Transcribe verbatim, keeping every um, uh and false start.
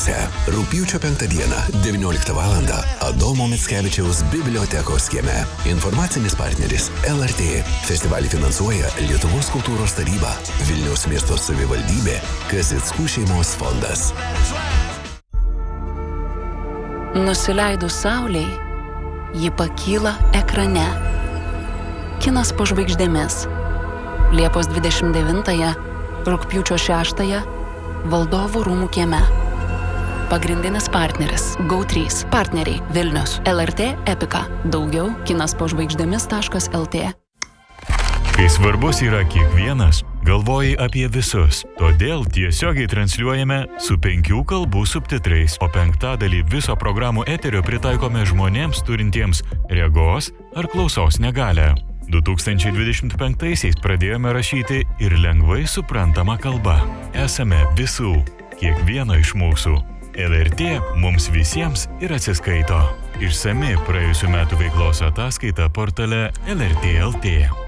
Šiauliuose. Rugpjūčio penktą dieną, devynioliktą valandą, Adomo Mickevičiaus bibliotekos kieme. Informacinis partneris L R T. Festivalį finansuoja Lietuvos kultūros taryba, Vilniaus miesto savivaldybė, Kazickų šeimos fondas. Nusileidus saulei, ji pakyla ekrane. Kinas po žvaigždėmis. Liepos dvidešimt devintąją, rugpjūčio šeštąją, Valdovų rūmų kieme. Pagrindinis partneris Go trys. Partneriai Vilnius, L R T, Epika. Daugiau kinas po žvaigždėmis taškas L T. Kai svarbus yra kiekvienas, galvoji apie visus. Todėl tiesiogiai transliuojame su penkių kalbų subtitrais, o penktadalį viso programų eterio pritaikome žmonėms turintiems regos ar klausos negalią. du tūkstančiai dvidešimt penktaisiais pradėjome rašyti ir lengvai suprantamą kalbą. Esame visų, kiekvieno iš mūsų. L R T mums visiems ir atsiskaito. Išsami praėjusių metų veiklos ataskaita portale L R T L T.